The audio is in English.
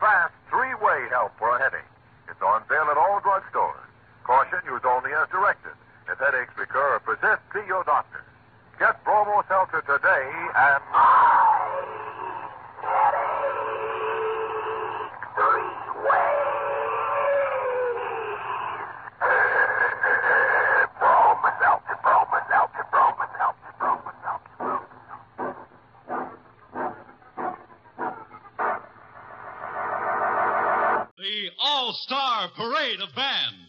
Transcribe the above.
fast three-way help for a headache. It's on sale at all drugstores. Caution, use only as directed. If headaches recur or persist, see your doctor. Get Bromo Seltzer today and... The All-Star Parade of Bands.